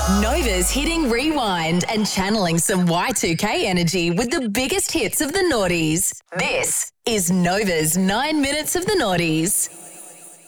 Nova's hitting rewind and channeling some Y2K energy with the biggest hits of the noughties. This is Nova's 9 Minutes of the Noughties.